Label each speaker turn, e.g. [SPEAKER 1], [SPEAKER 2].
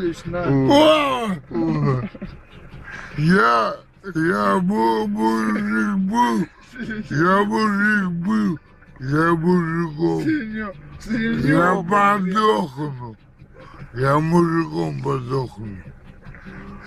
[SPEAKER 1] падаешь на...
[SPEAKER 2] Я мужик был, я мужиком. Я подохну. Я мужиком подохну.